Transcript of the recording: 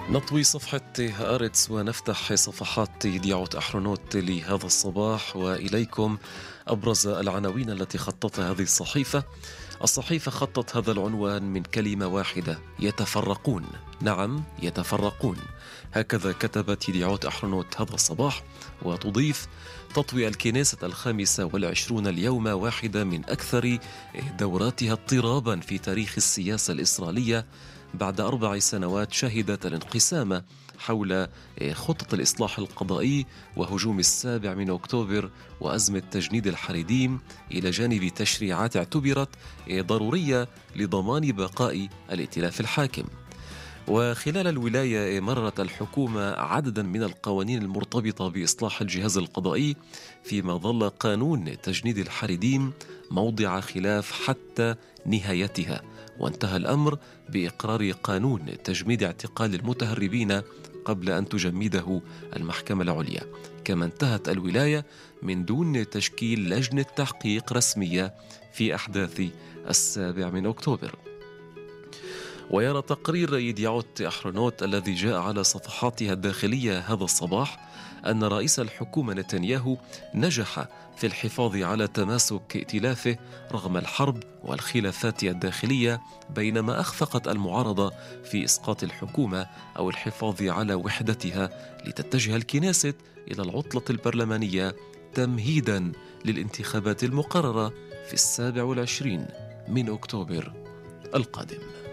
نطوي صفحة هآرتس ونفتح صفحات يديعوت أحرونوت لهذا الصباح وإليكم أبرز العناوين التي خطتها هذه الصحيفة. الصحيفة خطت هذا العنوان من كلمة واحدة: يتفرقون. نعم، يتفرقون. هكذا كتبت يديعوت أحرونوت هذا الصباح، وتضيف: تطوي الكنيسة 25 اليوم واحدة من أكثر دوراتها اضطرابا في تاريخ السياسة الإسرائيلية بعد 4 سنوات شهدت الانقسام حول خطة الإصلاح القضائي وهجوم 7 أكتوبر وأزمة تجنيد الحريديم، إلى جانب تشريعات اعتبرت ضرورية لضمان بقاء الائتلاف الحاكم. وخلال الولاية مررت الحكومة عددا من القوانين المرتبطة بإصلاح الجهاز القضائي، فيما ظل قانون تجنيد الحريديم موضع خلاف حتى نهايتها، وانتهى الأمر بإقرار قانون تجميد اعتقال المتهربين قبل أن تجمده المحكمة العليا. كما انتهت الولاية من دون تشكيل لجنة تحقيق رسمية في أحداث 7 أكتوبر. ويرى تقرير يديعوت أحرونوت الذي جاء على صفحاتها الداخلية هذا الصباح أن رئيس الحكومة نتنياهو نجح في الحفاظ على تماسك ائتلافه رغم الحرب والخلافات الداخلية، بينما أخفقت المعارضة في إسقاط الحكومة أو الحفاظ على وحدتها لتتجه الكنيست إلى العطلة البرلمانية تمهيدا للانتخابات المقررة في 27 أكتوبر القادم.